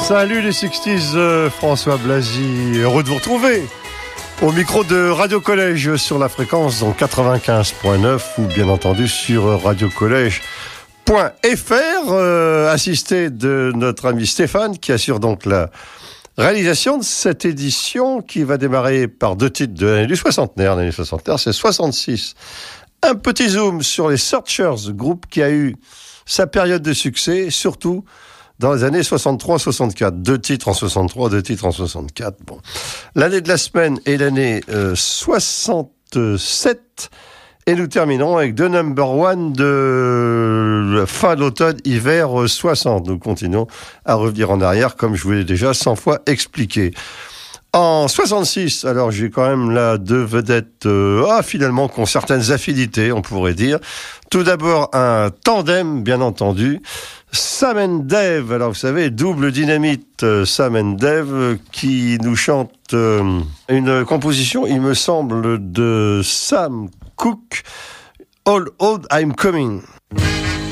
Salut les 60s, François Blasi, heureux de vous retrouver au micro de Radio Collège sur la fréquence donc 95.9 ou bien entendu sur radiocollège.fr, assisté de notre ami Stéphane qui assure donc la réalisation de cette édition qui va démarrer par deux titres de l'année du soixantenaire. L'année soixantenaire, c'est 66. Un petit zoom sur les Searchers, groupe qui a eu sa période de succès, surtout dans les années 63-64. Deux titres en 63, deux titres en 64. Bon. L'année de la semaine est l'année 67. Et nous terminons avec deux number one de la fin de l'automne-hiver 60. Nous continuons à revenir en arrière, comme je vous l'ai déjà 100 fois expliqué. En 66, alors j'ai quand même là deux vedettes, finalement, qui ont certaines affinités, on pourrait dire. Tout d'abord, un tandem, bien entendu. Sam and Dave, alors vous savez, double dynamite, Sam and Dave, qui nous chante une composition, il me semble, de Sam Cooke, All Out I'm Coming.